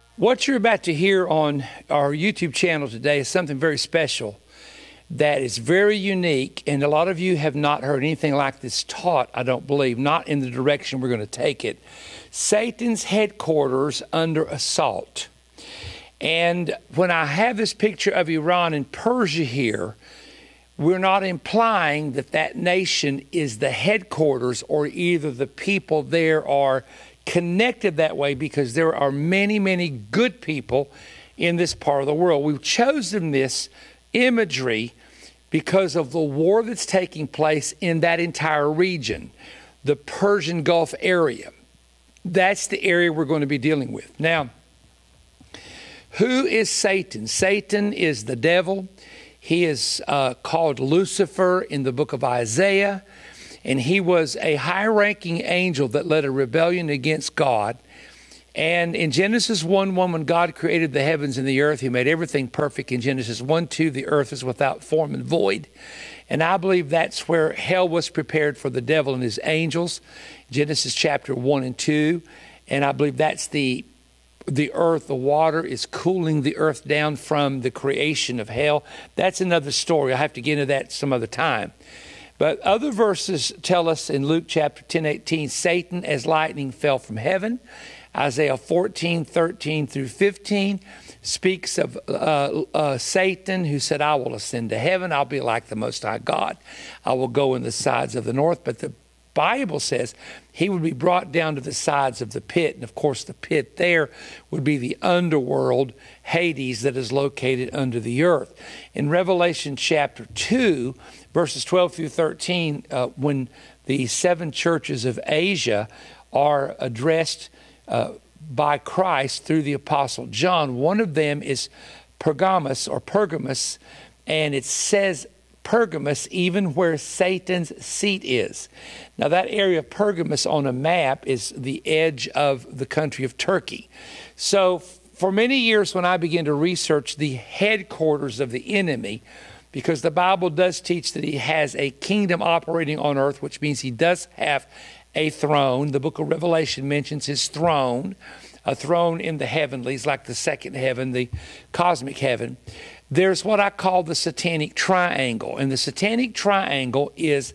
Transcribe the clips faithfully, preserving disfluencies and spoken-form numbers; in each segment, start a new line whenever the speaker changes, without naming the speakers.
What you're about to hear on our YouTube channel today is something very special that is very unique, and a lot of you have not heard anything like this taught, I don't believe, not in the direction we're going to take it. Satan's headquarters under assault. And when I have this picture of Iran and Persia here, we're not implying that that nation is the headquarters or either the people there are connected that way, because there are many, many good people in this part of the world. We've chosen this imagery because of the war that's taking place in that entire region, the Persian Gulf area. That's the area we're going to be dealing with. Now, who is Satan? Satan is the devil. He is uh, called Lucifer in the book of Isaiah. And he was a high-ranking angel that led a rebellion against God. And in Genesis one one, when God created the heavens and the earth, he made everything perfect. In Genesis one two, the earth is without form and void. And I believe that's where hell was prepared for the devil and his angels, Genesis chapter one and two. And I believe that's the the earth, the water is cooling the earth down from the creation of hell. That's another story. I'll have to get into that some other time. But other verses tell us in Luke chapter ten eighteen, Satan as lightning fell from heaven. Isaiah fourteen thirteen through fifteen speaks of uh, uh, Satan, who said, I will ascend to heaven. I'll be like the Most High God. I will go in the sides of the north. But the Bible says he would be brought down to the sides of the pit. And of course, the pit there would be the underworld, Hades, that is located under the earth. In Revelation chapter two, verses twelve through thirteen, uh, when the seven churches of Asia are addressed uh, by Christ through the Apostle John, one of them is Pergamos or Pergamos, and it says Pergamos even where Satan's seat is. Now that area of Pergamos on a map is the edge of the country of Turkey. So for many years when I began to research the headquarters of the enemy, because the Bible does teach that he has a kingdom operating on earth, which means he does have a throne. The book of Revelation mentions his throne, a throne in the heavenlies, like the second heaven, the cosmic heaven. There's what I call the satanic triangle. And the satanic triangle is,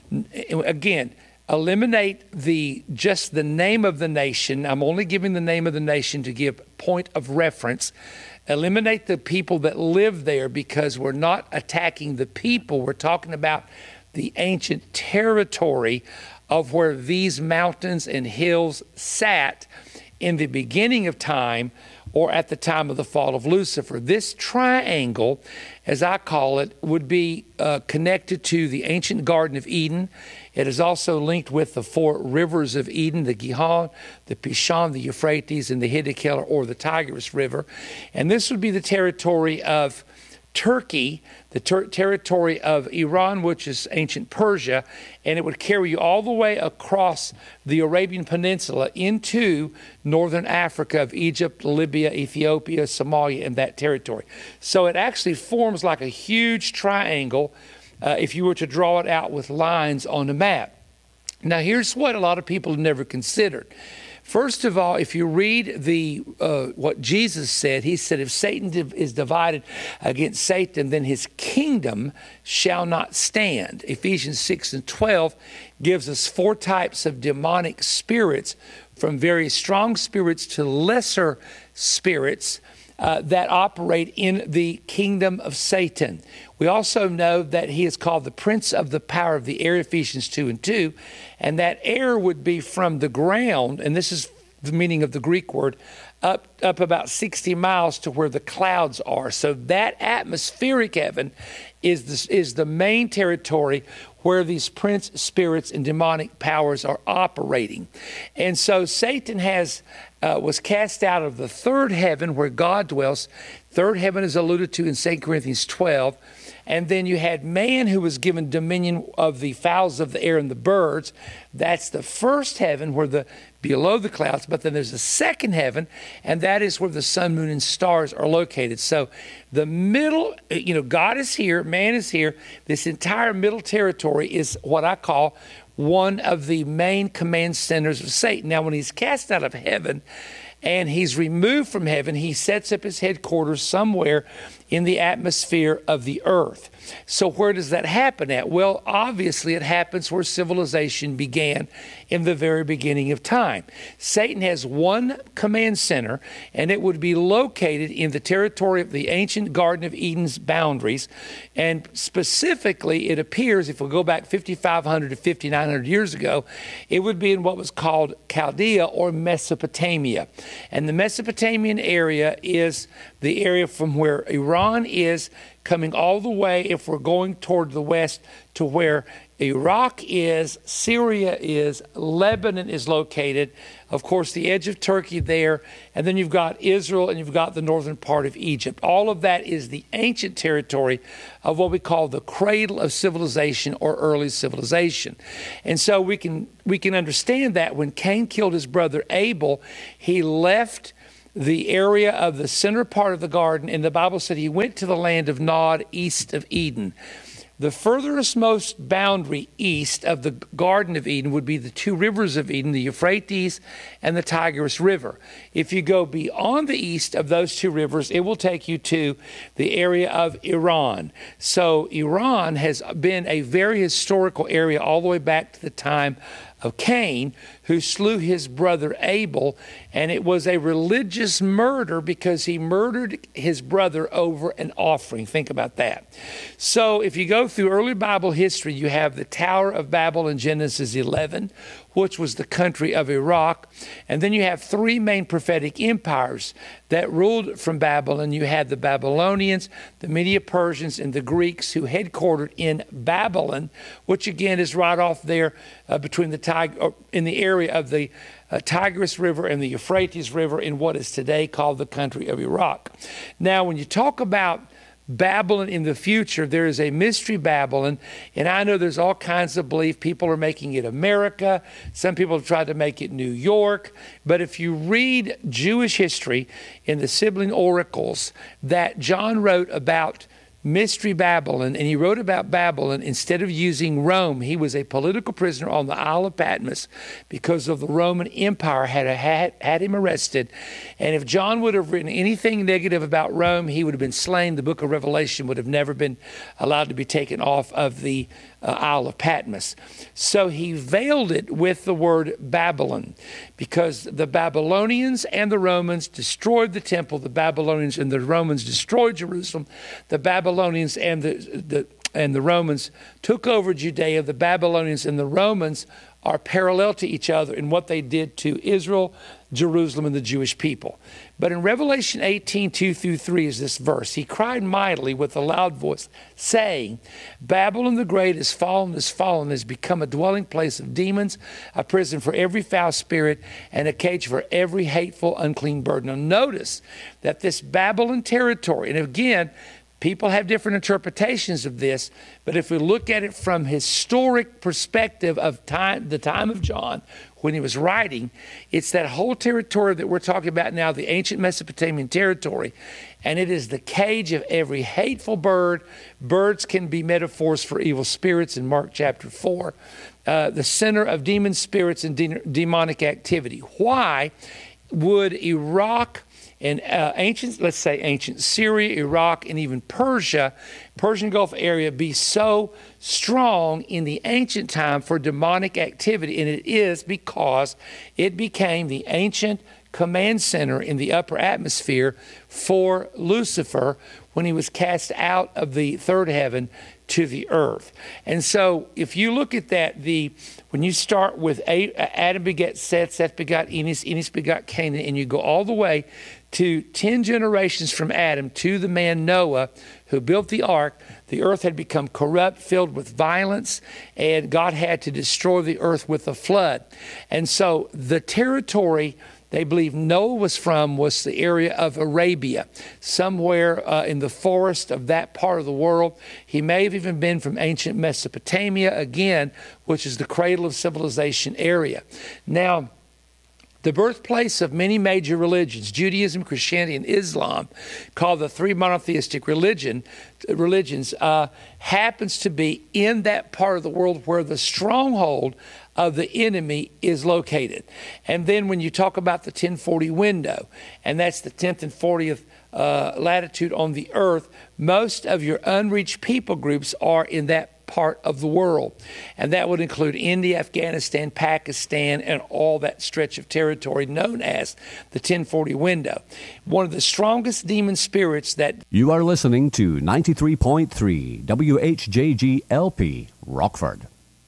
again, eliminate the just the name of the nation. I'm only giving the name of the nation to give point of reference. Eliminate the people that live there, because we're not attacking the people. We're talking about the ancient territory of where these mountains and hills sat in the beginning of time, or at the time of the fall of Lucifer. This triangle, as I call it, would be uh, connected to the ancient Garden of Eden. It is also linked with the four rivers of Eden, the Gihon, the Pishon, the Euphrates, and the Hiddekel, or the Tigris River. And this would be the territory of Turkey, the ter- territory of Iran, which is ancient Persia, and it would carry you all the way across the Arabian Peninsula into northern Africa of Egypt, Libya, Ethiopia, Somalia, and that territory. So it actually forms like a huge triangle uh, if you were to draw it out with lines on a map. Now, here's what a lot of people have never considered. First of all, if you read the uh, what Jesus said, he said, if Satan div- is divided against Satan, then his kingdom shall not stand. Ephesians six and twelve gives us four types of demonic spirits, from very strong spirits to lesser spirits uh, that operate in the kingdom of Satan. We also know that he is called the prince of the power of the air, Ephesians two and two, and that air would be from the ground, and this is the meaning of the Greek word, up, up about sixty miles to where the clouds are. So that atmospheric heaven is the, is the main territory where these prince spirits and demonic powers are operating. And so Satan has uh, was cast out of the third heaven where God dwells. Third heaven is alluded to in Second Corinthians twelve. And then you had man, who was given dominion of the fowls of the air and the birds. That's the first heaven, where the below the clouds. But then there's a second heaven, and that is where the sun, moon, and stars are located. So the middle, you know, God is here, man is here. This entire middle territory is what I call one of the main command centers of Satan. Now, when he's cast out of heaven, and he's removed from heaven. He sets up his headquarters somewhere in the atmosphere of the earth. So where does that happen at? Well, obviously it happens where civilization began in the very beginning of time. Satan has one command center, and it would be located in the territory of the ancient Garden of Eden's boundaries. And specifically, it appears, if we go back fifty-five hundred to fifty-nine hundred years ago, it would be in what was called Chaldea or Mesopotamia. And the Mesopotamian area is the area from where Iran is, coming all the way, if we're going toward the west, to where Iraq is, Syria is, Lebanon is located, of course, the edge of Turkey there, and then you've got Israel and you've got the northern part of Egypt. All of that is the ancient territory of what we call the cradle of civilization or early civilization. And so we can we can understand that when Cain killed his brother Abel, he left the area of the center part of the garden, and the Bible said he went to the land of Nod, east of Eden. The furthest most boundary east of the Garden of Eden would be the two rivers of Eden, the Euphrates and the Tigris River. If you go beyond the east of those two rivers, it will take you to the area of Iran. So Iran has been a very historical area all the way back to the time of Cain, who slew his brother Abel, and it was a religious murder because he murdered his brother over an offering. Think about that. So if you go through early Bible history, you have the Tower of Babel in Genesis eleven, which was the country of Iraq. And then you have three main prophetic empires that ruled from Babylon. You had the Babylonians, the Medo-Persians, and the Greeks, who headquartered in Babylon, which again is right off there uh, between the Tig- or in the area of the uh, Tigris River and the Euphrates River in what is today called the country of Iraq. Now, when you talk about Babylon in the future, there is a mystery Babylon, and I know there's all kinds of belief. People are making it America. Some people have tried to make it New York. But if you read Jewish history in the Sibling Oracles that John wrote about Mystery Babylon, and he wrote about Babylon, instead of using Rome, he was a political prisoner on the Isle of Patmos because of the Roman Empire had, had, had him arrested. And if John would have written anything negative about Rome, he would have been slain. The book of Revelation would have never been allowed to be taken off of the uh, Isle of Patmos. So he veiled it with the word Babylon, because the Babylonians and the Romans destroyed the temple. The Babylonians and the Romans destroyed Jerusalem. The Babylonians and the, the and the Romans took over Judea. The Babylonians and the Romans are parallel to each other in what they did to Israel, Jerusalem, and the Jewish people. But in Revelation eighteen, two through three is this verse. He cried mightily with a loud voice, saying, Babylon the great is fallen, is fallen, has become a dwelling place of demons, a prison for every foul spirit, and a cage for every hateful, unclean bird. Now notice that this Babylon territory, and again, people have different interpretations of this, but if we look at it from historic perspective of time, the time of John, when he was writing, it's that whole territory that we're talking about now, the ancient Mesopotamian territory, and it is the cage of every hateful bird. Birds can be metaphors for evil spirits in Mark chapter four, uh, the center of demon spirits and de- demonic activity. Why would Iraq and uh, ancient, let's say ancient Syria, Iraq, and even Persia, Persian Gulf area be so strong in the ancient time for demonic activity? And it is because it became the ancient command center in the upper atmosphere for Lucifer when he was cast out of the third heaven to the earth. And so if you look at that, the when you start with Adam begat Seth, Seth begot Enos, Enos begot Canaan, and you go all the way to ten generations from Adam to the man Noah who built the ark, the earth had become corrupt, filled with violence, and God had to destroy the earth with a flood. And so the territory they believe Noah was from was the area of Arabia, somewhere uh, in the forest of that part of the world. He may have even been from ancient Mesopotamia, again, which is the cradle of civilization area. Now, the birthplace of many major religions, Judaism, Christianity, and Islam, called the three monotheistic religion, religions, uh, happens to be in that part of the world where the stronghold of the enemy is located. And then when you talk about the ten forty window, and that's the tenth and fortieth uh, latitude on the earth, most of your unreached people groups are in that part of the world. And that would include India, Afghanistan, Pakistan, and all that stretch of territory known as the ten forty window. One of the strongest demon spirits that...
You are listening to ninety-three point three W H J G L P, Rockford.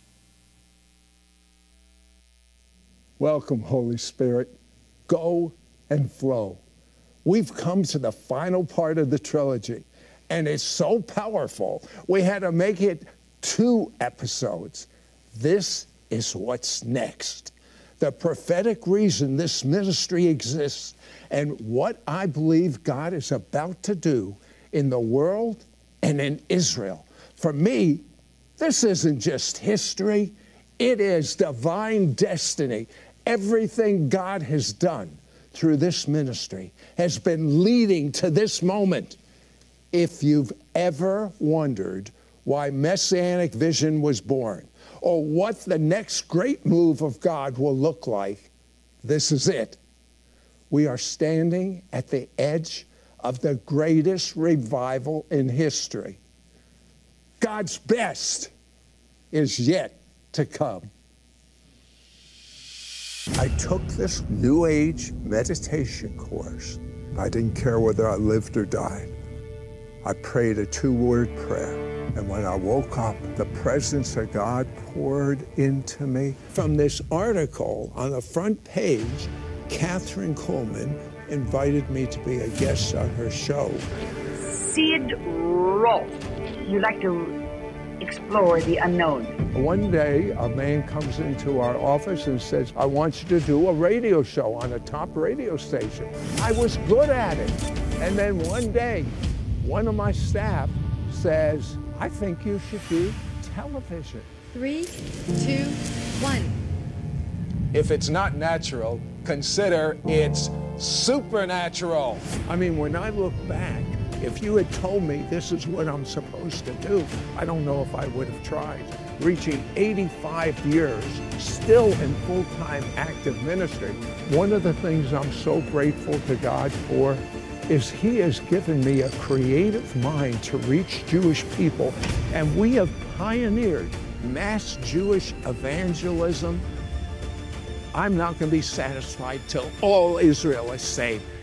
Welcome, Holy Spirit. Go and flow. We've come to the final part of the trilogy, and it's so powerful, we had to make it two episodes. This is what's next. The prophetic reason this ministry exists and what I believe God is about to do in the world and in Israel. For me, this isn't just history. It is divine destiny. Everything God has done through this ministry has been leading to this moment. If you've ever wondered why Messianic Vision was born, or what the next great move of God will look like, this is it. We are standing at the edge of the greatest revival in history. God's best is yet to come. I took this New Age meditation course. I didn't care whether I lived or died. I prayed a two-word prayer. And when I woke up, the presence of God poured into me. From this article on the front page, Catherine Coleman invited me to be a guest on her show.
Sid Roth. You like to explore the unknown.
One day, a man comes into our office and says, I want you to do a radio show on a top radio station. I was good at it. And then one day, one of my staff says, I think you should do television.
Three, two, one.
If it's not natural, consider it's supernatural.
I mean, when I look back, if you had told me this is what I'm supposed to do, I don't know if I would have tried. Reaching eighty-five years, still in full-time active ministry. One of the things I'm so grateful to God for is He has given me a creative mind to reach Jewish people. And we have pioneered mass Jewish evangelism. I'm not going to be satisfied till all Israel is saved.